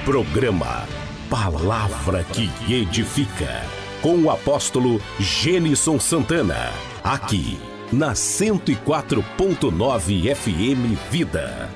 Programa Palavra que Edifica, com o apóstolo Gênison Santana, aqui na 104.9 FM Vida.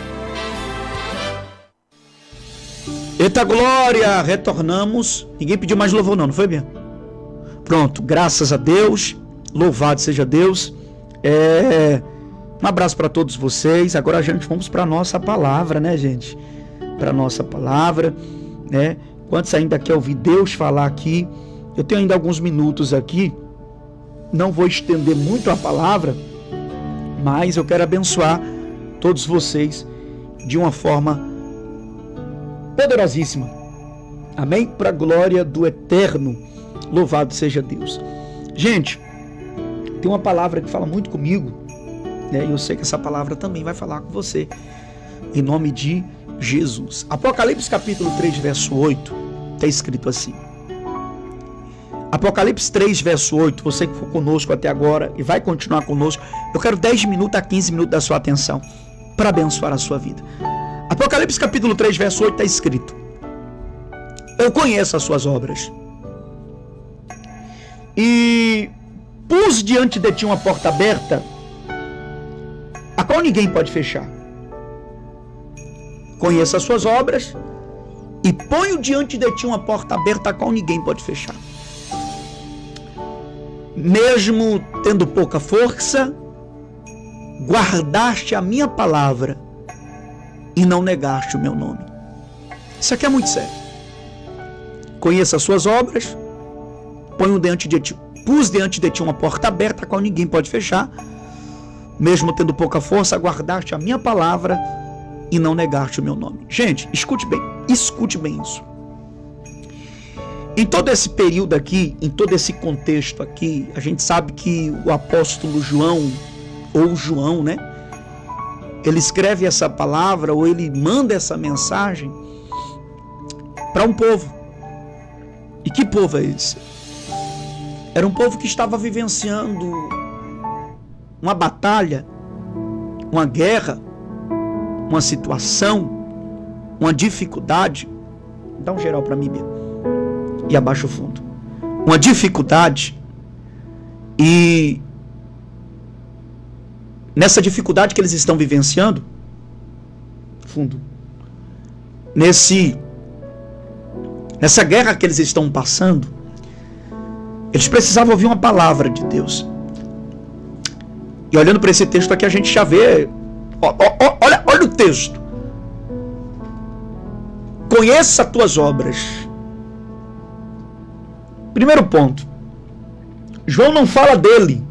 Eita glória! Retornamos. Ninguém pediu mais louvor não foi mesmo? Pronto, graças a Deus. Louvado seja Deus. Um abraço para todos vocês. Agora a gente vamos para nossa palavra, né, gente? Para nossa palavra, né? Quantos ainda quer ouvir Deus falar aqui? Eu tenho ainda alguns minutos aqui. Não vou estender muito a palavra, mas eu quero abençoar todos vocês de uma forma poderosíssima. Amém? Para a glória do Eterno. Louvado seja Deus. Gente, tem uma palavra que fala muito comigo, né? E eu sei que essa palavra também vai falar com você, em nome de Jesus. Apocalipse capítulo 3, verso 8, está escrito assim. Apocalipse 3, verso 8, você que for conosco até agora e vai continuar conosco, eu quero 10 minutos a 15 minutos da sua atenção para abençoar a sua vida. Apocalipse capítulo 3, verso 8 está escrito: eu conheço as suas obras e pus diante de ti uma porta aberta, a qual ninguém pode fechar. Conheço as suas obras e ponho diante de ti uma porta aberta, a qual ninguém pode fechar. Mesmo tendo pouca força, guardaste a minha palavra e não negaste o meu nome. Isso aqui é muito sério. Conheço as suas obras, pus diante de ti uma porta aberta, a qual ninguém pode fechar. Mesmo tendo pouca força, guardaste a minha palavra e não negaste o meu nome. Gente, escute bem isso. Em todo esse período aqui, em todo esse contexto aqui, a gente sabe que o apóstolo João, ou João, né? Ele escreve essa palavra, ou ele manda essa mensagem para um povo. E que povo é esse? Era um povo que estava vivenciando uma batalha, uma guerra, uma situação, uma dificuldade. Dá um geral para mim mesmo. E abaixa o fundo. Uma dificuldade. E nessa dificuldade que eles estão vivenciando, fundo, nessa guerra que eles estão passando, eles precisavam ouvir uma palavra de Deus. E olhando para esse texto aqui, a gente já vê, olha o texto. Conheça as tuas obras. Primeiro ponto. João não fala dele.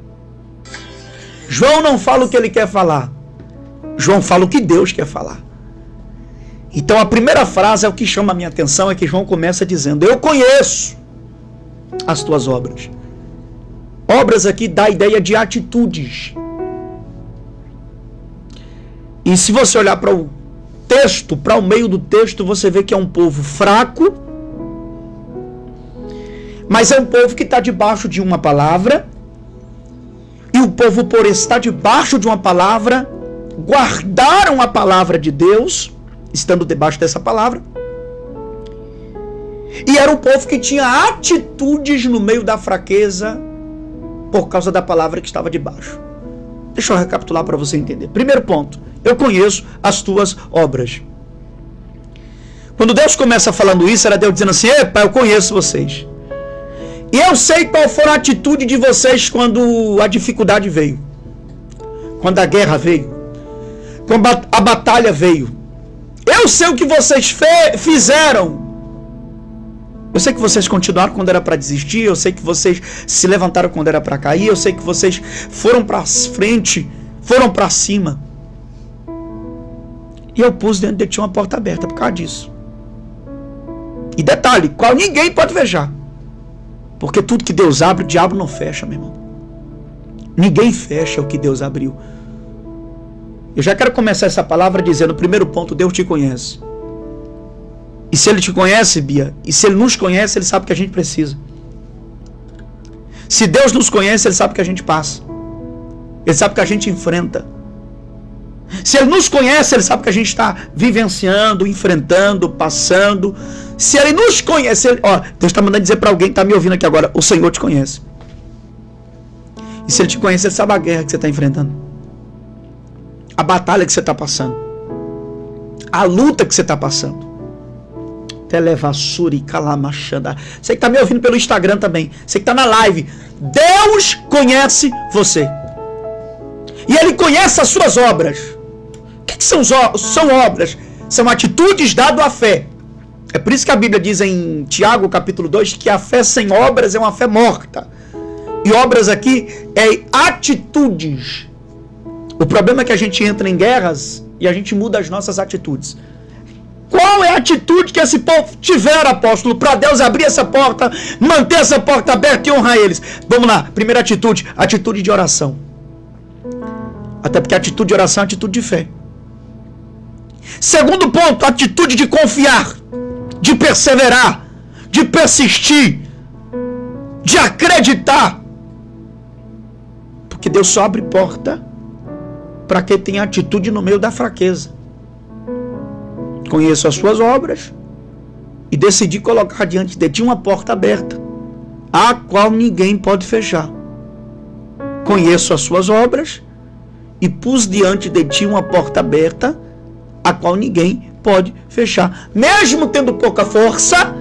João não fala o que ele quer falar. João fala o que Deus quer falar. Então a primeira frase é o que chama a minha atenção, é que João começa dizendo: eu conheço as tuas obras. Obras aqui dá a ideia de atitudes. E se você olhar para o texto, para o meio do texto, você vê que é um povo fraco, mas é um povo que está debaixo de uma palavra. E o povo, por estar debaixo de uma palavra, guardaram a palavra de Deus, estando debaixo dessa palavra. E era um povo que tinha atitudes no meio da fraqueza, por causa da palavra que estava debaixo. Deixa eu recapitular para você entender. Primeiro ponto: eu conheço as tuas obras. Quando Deus começa falando isso, era Deus dizendo assim: epa, eu conheço vocês. E eu sei qual foi a atitude de vocês quando a dificuldade veio, quando a guerra veio, quando a batalha veio. Eu sei o que vocês fizeram. Eu sei que vocês continuaram quando era para desistir. Eu sei que vocês se levantaram quando era para cair. Eu sei que vocês foram para frente, foram para cima. E eu pus dentro de ti uma porta aberta por causa disso. E detalhe, qual ninguém pode fechar. Porque tudo que Deus abre, o diabo não fecha, meu irmão. Ninguém fecha o que Deus abriu. Eu já quero começar essa palavra dizendo: primeiro ponto, Deus te conhece. E se Ele te conhece, Bia, e se Ele nos conhece, Ele sabe o que a gente precisa. Se Deus nos conhece, Ele sabe o que a gente passa. Ele sabe o que a gente enfrenta. Se Ele nos conhece, Ele sabe que a gente está vivenciando, enfrentando, passando. Se Ele nos conhece, Deus está mandando dizer para alguém que está me ouvindo aqui agora, o Senhor te conhece. E se Ele te conhece, Ele sabe a guerra que você está enfrentando, a batalha que você está passando, a luta que você está passando. Televassuri calamachanda. Você que está me ouvindo pelo Instagram também, você que está na live, Deus conhece você. E Ele conhece as suas obras. O que são obras? São atitudes dadas à fé. É por isso que a Bíblia diz em Tiago, capítulo 2, que a fé sem obras é uma fé morta. E obras aqui é atitudes. O problema é que a gente entra em guerras e a gente muda as nossas atitudes. Qual é a atitude que esse povo tiver, apóstolo, para Deus abrir essa porta, manter essa porta aberta e honrar eles? Vamos lá, primeira atitude, atitude de oração. Até porque a atitude de oração é atitude de fé. Segundo ponto, atitude de confiar, de perseverar, de persistir, de acreditar. Porque Deus só abre porta para quem tem atitude no meio da fraqueza. Conheço as suas obras e decidi colocar diante de ti uma porta aberta, a qual ninguém pode fechar. Conheço as suas obras e pus diante de ti uma porta aberta, a qual ninguém pode fechar. Mesmo tendo pouca força,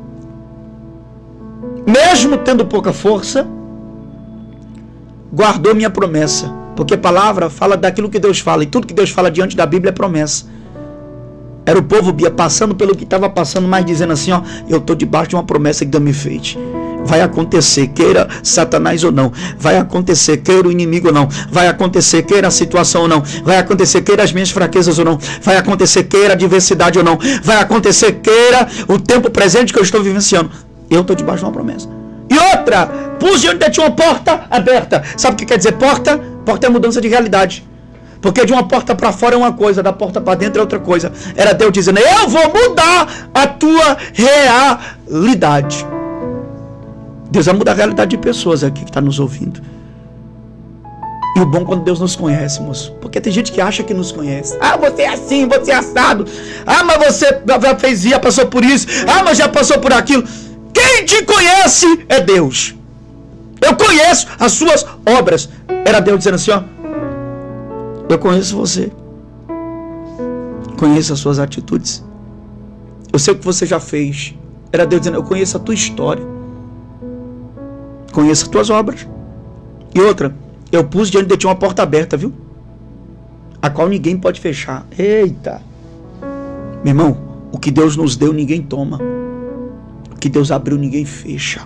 guardou minha promessa. Porque a palavra fala daquilo que Deus fala, e tudo que Deus fala diante da Bíblia é promessa. Era o povo, Bia, passando pelo que estava passando, mas dizendo assim, eu estou debaixo de uma promessa que Deus me fez. Vai acontecer, queira Satanás ou não. Vai acontecer, queira o inimigo ou não. Vai acontecer, queira a situação ou não. Vai acontecer, queira as minhas fraquezas ou não. Vai acontecer, queira a adversidade ou não. Vai acontecer, queira o tempo presente que eu estou vivenciando. Eu estou debaixo de uma promessa. E outra, pus diante de ti uma porta aberta. Sabe o que quer dizer porta? Porta é mudança de realidade. Porque de uma porta para fora é uma coisa, da porta para dentro é outra coisa. Era Deus dizendo, eu vou mudar a tua realidade. Deus vai mudar a realidade de pessoas aqui que está nos ouvindo. E o bom quando Deus nos conhece, moço. Porque tem gente que acha que nos conhece. Você é assim, você é assado. Mas você já fez isso, já passou por isso. Mas já passou por aquilo. Quem te conhece é Deus. Eu conheço as suas obras. Era Deus dizendo assim, eu conheço você. Conheço as suas atitudes. Eu sei o que você já fez. Era Deus dizendo, eu conheço a tua história. Conheço as tuas obras. E outra, eu pus diante de ti uma porta aberta, viu? A qual ninguém pode fechar. Eita! Meu irmão, o que Deus nos deu, ninguém toma. O que Deus abriu, ninguém fecha.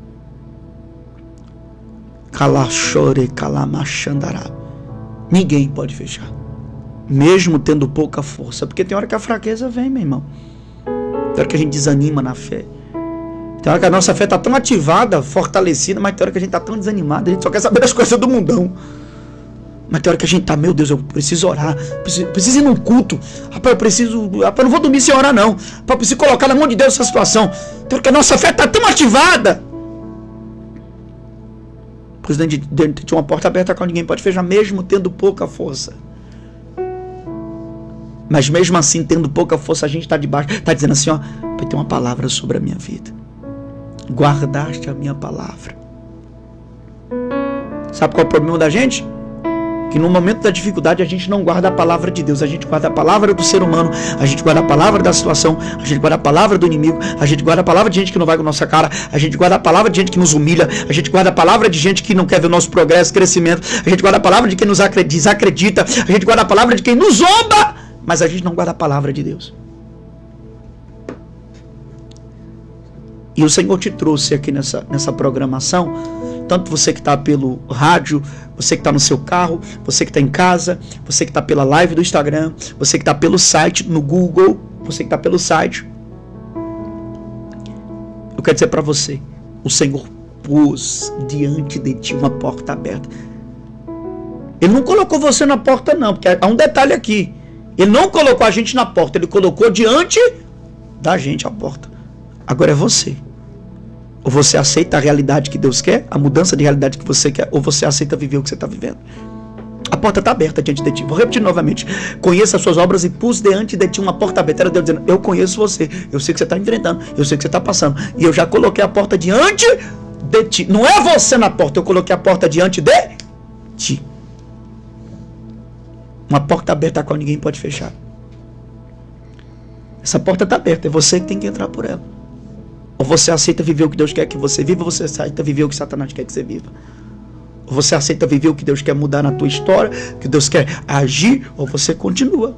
Calachore, calamachandará. Ninguém pode fechar. Mesmo tendo pouca força. Porque tem hora que a fraqueza vem, meu irmão. Tem hora que a gente desanima na fé. Tem hora que a nossa fé está tão ativada, fortalecida, mas tem hora que a gente está tão desanimado, a gente só quer saber das coisas do mundão. Mas tem hora que a gente está, meu Deus, eu preciso orar, preciso ir num culto. Rapaz, eu não vou dormir sem orar não. Rapaz, eu preciso colocar na mão de Deus essa situação. Tem hora que a nossa fé está tão ativada. Pois dentro de uma porta aberta com ninguém pode fechar, mesmo tendo pouca força. Mas mesmo assim, tendo pouca força, a gente está debaixo, está dizendo assim, vai ter uma palavra sobre a minha vida. Guardaste a minha palavra. Sabe qual é o problema da gente? Que no momento da dificuldade a gente não guarda a palavra de Deus, a gente guarda a palavra do ser humano, a gente guarda a palavra da situação, a gente guarda a palavra do inimigo, a gente guarda a palavra de gente que não vai com a nossa cara, a gente guarda a palavra de gente que nos humilha, a gente guarda a palavra de gente que não quer ver o nosso progresso, crescimento, a gente guarda a palavra de quem nos desacredita, a gente guarda a palavra de quem nos zomba, mas a gente não guarda a palavra de Deus. E o Senhor te trouxe aqui nessa programação, tanto você que está pelo rádio, você que está no seu carro, você que está em casa, você que está pela live do Instagram, você que está pelo site, no Google, você que está pelo site. Eu quero dizer para você, o Senhor pôs diante de ti uma porta aberta. Ele não colocou você na porta não, porque há um detalhe aqui. Ele não colocou a gente na porta, ele colocou diante da gente a porta. Agora é você. Ou você aceita a realidade que Deus quer, a mudança de realidade que você quer, ou você aceita viver o que você está vivendo. A porta está aberta diante de ti. Vou repetir novamente. Conheça as suas obras e pus diante de ti uma porta aberta. Era Deus dizendo, eu conheço você. Eu sei que você está enfrentando. Eu sei que você está passando. E eu já coloquei a porta diante de ti. Não é você na porta. Eu coloquei a porta diante de ti. Uma porta aberta a qual ninguém pode fechar. Essa porta está aberta. É você que tem que entrar por ela. Ou você aceita viver o que Deus quer que você viva. Ou você aceita viver o que Satanás quer que você viva. Ou você aceita viver o que Deus quer mudar na tua história, que Deus quer agir, ou você continua.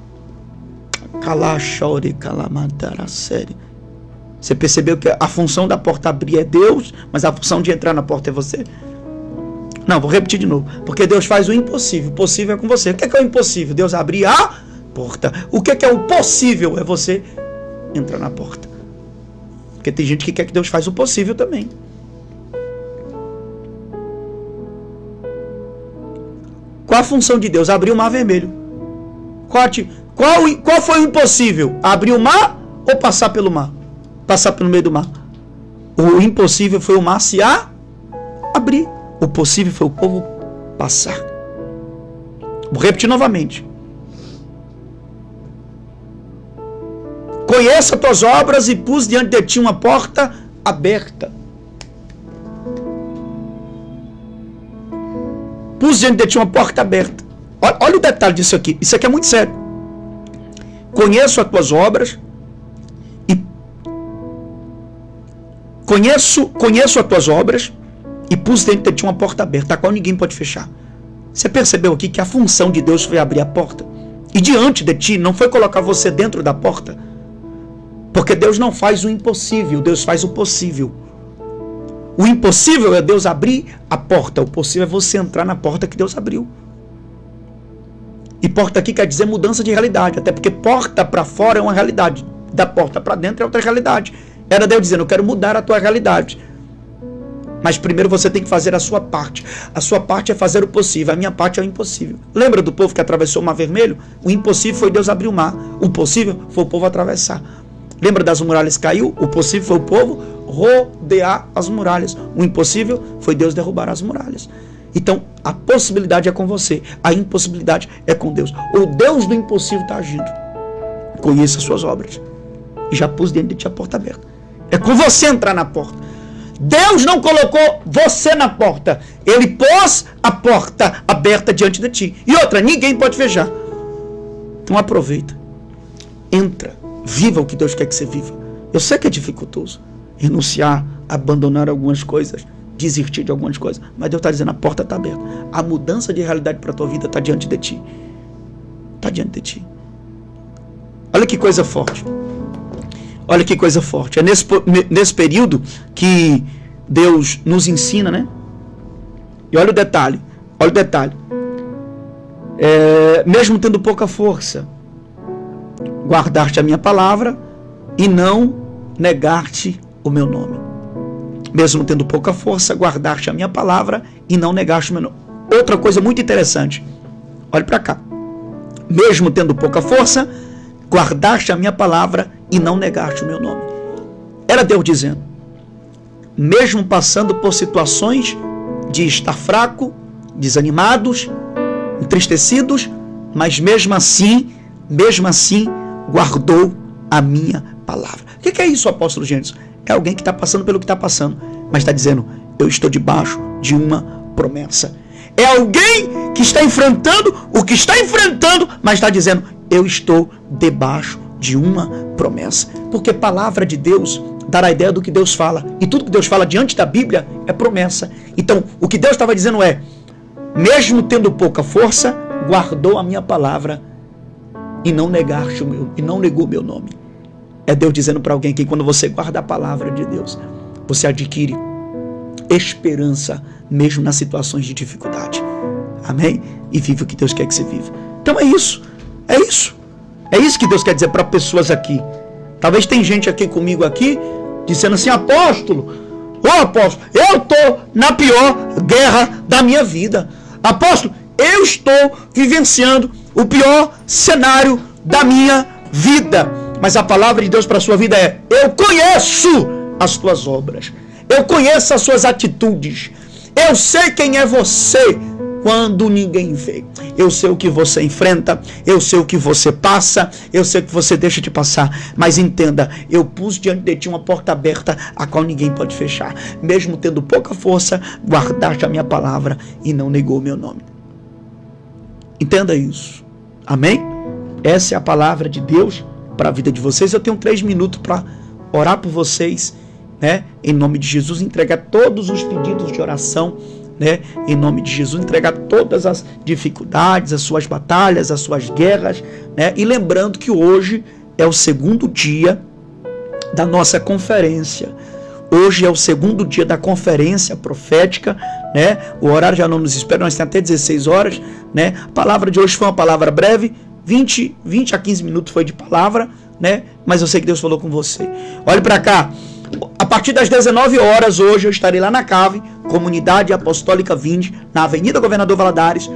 Você percebeu que a função da porta abrir é Deus, mas a função de entrar na porta é você? Não, vou repetir de novo. Porque Deus faz o impossível. O possível é com você. O que é o impossível? Deus abrir a porta. O que é o possível? É você entrar na porta. Porque tem gente que quer que Deus faça o possível também. Qual a função de Deus? Abrir o mar vermelho. Qual foi o impossível? Abrir o mar ou passar pelo mar? Passar pelo meio do mar. O impossível foi o mar se abrir. O possível foi o povo passar. Vou repetir novamente. Conheça as tuas obras e pus diante de ti uma porta aberta. Pus diante de ti uma porta aberta. Olha o detalhe disso aqui. Isso aqui é muito sério. Conheço as tuas obras e conheço as tuas obras e pus diante de ti uma porta aberta, a qual ninguém pode fechar. Você percebeu aqui que a função de Deus foi abrir a porta? E diante de ti não foi colocar você dentro da porta? Porque Deus não faz o impossível, Deus faz o possível. O impossível é Deus abrir a porta. O possível é você entrar na porta que Deus abriu. E porta aqui quer dizer mudança de realidade. Até porque porta para fora é uma realidade. Da porta para dentro é outra realidade. Era Deus dizendo, eu quero mudar a tua realidade. Mas primeiro você tem que fazer a sua parte. A sua parte é fazer o possível. A minha parte é o impossível. Lembra do povo que atravessou o Mar Vermelho? O impossível foi Deus abrir o mar. O possível foi o povo atravessar. Lembra das muralhas que caiu? O possível foi o povo rodear as muralhas. O impossível foi Deus derrubar as muralhas. Então, a possibilidade é com você. A impossibilidade é com Deus. O Deus do impossível está agindo. Conheça as suas obras. E já pus diante de ti a porta aberta. É com você entrar na porta. Deus não colocou você na porta. Ele pôs a porta aberta diante de ti. E outra, ninguém pode fechar. Então aproveita. Entra. Viva o que Deus quer que você viva. Eu sei que é dificultoso. Renunciar, abandonar algumas coisas, desistir de algumas coisas. Mas Deus está dizendo, a porta está aberta. A mudança de realidade para a tua vida está diante de ti. Está diante de ti. Olha que coisa forte. Olha que coisa forte. É nesse período que Deus nos ensina, né? E olha o detalhe. Olha o detalhe. Mesmo tendo pouca força, guardar-te a minha palavra e não negar-te o meu nome. Mesmo tendo pouca força, guardar-te a minha palavra e não negar-te o meu nome. Outra coisa muito interessante. Olha para cá. Mesmo tendo pouca força, guardar-te a minha palavra e não negar-te o meu nome. Era Deus dizendo, mesmo passando por situações de estar fraco, desanimados, entristecidos, mas mesmo assim, guardou a minha palavra. O que é isso, apóstolo Gênesis? É alguém que está passando pelo que está passando, mas está dizendo, eu estou debaixo de uma promessa. É alguém que está enfrentando o que está enfrentando, mas está dizendo, eu estou debaixo de uma promessa. Porque palavra de Deus dá a ideia do que Deus fala. E tudo que Deus fala diante da Bíblia é promessa. Então, o que Deus estava dizendo é, mesmo tendo pouca força, guardou a minha palavra e não negou meu nome. É Deus dizendo para alguém que quando você guarda a palavra de Deus, você adquire esperança mesmo nas situações de dificuldade. Amém? E vive o que Deus quer que você viva. Então é isso. É isso. É isso que Deus quer dizer para pessoas aqui. Talvez tem gente aqui comigo aqui dizendo assim, apóstolo, eu estou na pior guerra da minha vida. Apóstolo, eu estou vivenciando o pior cenário da minha vida. Mas a palavra de Deus para a sua vida é, eu conheço as tuas obras. Eu conheço as suas atitudes. Eu sei quem é você. quando ninguém vê. Eu sei o que você enfrenta, eu sei o que você passa, eu sei o que você deixa de passar, mas entenda, eu pus diante de ti uma porta aberta a qual ninguém pode fechar. Mesmo tendo pouca força, guardaste a minha palavra e não negou o meu nome. Entenda isso. Amém? Essa é a palavra de Deus para a vida de vocês. Eu tenho 3 minutos para orar por vocês, né? Em nome de Jesus, entregar todos os pedidos de oração, né? Em nome de Jesus, entregar todas as dificuldades, as suas batalhas, as suas guerras, né? E lembrando que hoje é o segundo dia da nossa conferência. Hoje é o segundo dia da conferência profética, né? O horário já não nos espera, nós temos até 16 horas, né? A palavra de hoje foi uma palavra breve, 20 a 15 minutos foi de palavra, né? Mas eu sei que Deus falou com você. Olhe para cá. A partir das 19 horas hoje eu estarei lá na CAVE, Comunidade Apostólica Vinde, na Avenida Governador Valadares,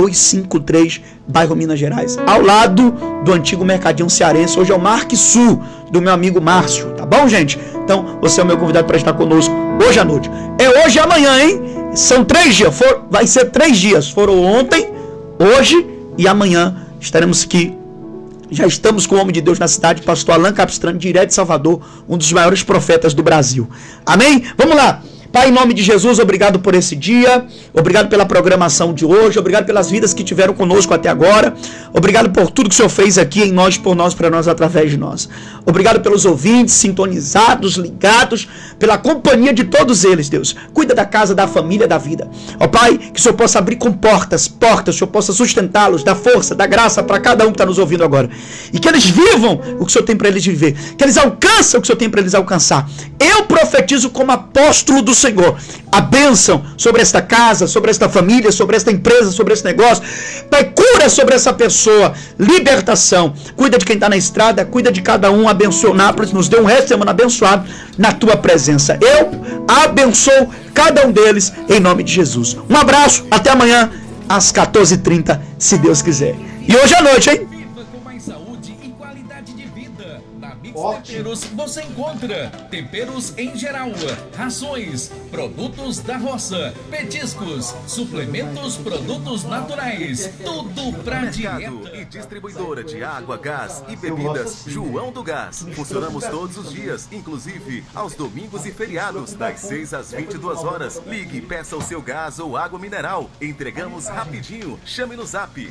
253, bairro Minas Gerais, ao lado do antigo Mercadinho Cearense. Hoje é o Marque Sul, do meu amigo Márcio, tá bom, gente? Então, você é o meu convidado para estar conosco hoje à noite. É hoje e amanhã, hein? São 3 dias, vai ser 3 dias. Foram ontem, hoje e amanhã. Estaremos aqui. Já estamos com o homem de Deus na cidade, pastor Alan Capistrano, direto de Salvador, um dos maiores profetas do Brasil. Amém? Vamos lá. Pai, em nome de Jesus, obrigado por esse dia, obrigado pela programação de hoje, obrigado pelas vidas que tiveram conosco até agora, obrigado por tudo que o Senhor fez aqui em nós, por nós, para nós, através de nós. Obrigado pelos ouvintes, sintonizados, ligados, pela companhia de todos eles, Deus. Cuida da casa, da família, da vida. Ó Pai, que o Senhor possa abrir com portas, o Senhor possa sustentá-los, dar força, dar graça para cada um que está nos ouvindo agora. E que eles vivam o que o Senhor tem para eles viver, que eles alcancem o que o Senhor tem para eles alcançar. Eu profetizo como apóstolo do Senhor a bênção sobre esta casa, sobre esta família, sobre esta empresa, sobre esse negócio. Pai, cura sobre essa pessoa, libertação. Cuida de quem está na estrada, cuida de cada um, abençoa Nápoles, nos dê um resto de semana abençoado na tua presença. Eu abençoo cada um deles em nome de Jesus. Um abraço, até amanhã às 14h30, se Deus quiser. E hoje à noite, hein? Temperos você encontra temperos em geral, rações, produtos da roça, petiscos, suplementos, produtos naturais, tudo pra dieta. E distribuidora de água, gás e bebidas João do Gás. Funcionamos todos os dias, inclusive aos domingos e feriados, das 6 às 22 horas. Ligue e peça o seu gás ou água mineral. Entregamos rapidinho. Chame no zap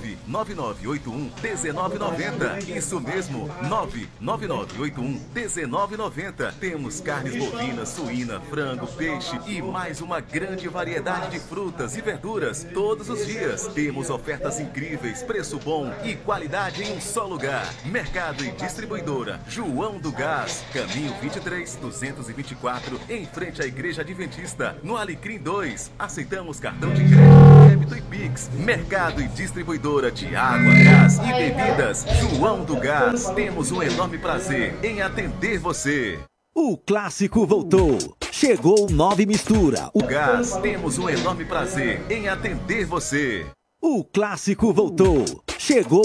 99981-1990. Isso mesmo, 99981-1990. Temos carnes bovinas, suína, frango, peixe e mais uma grande variedade de frutas e verduras todos os dias. Temos ofertas incríveis, preço bom e qualidade em um só lugar. Mercado e distribuidora João do Gás, Caminho 23-224, em frente à Igreja Adventista, no Alecrim 2. Aceitamos cartão de crédito, débito e Pix. Mercado e distribuidora de água, gás e bebidas João do Gás. Temos um enorme prazer em atender você. O clássico voltou. Chegou Nova Mistura. O Gás, temos um enorme prazer em atender você. O clássico voltou. Chegou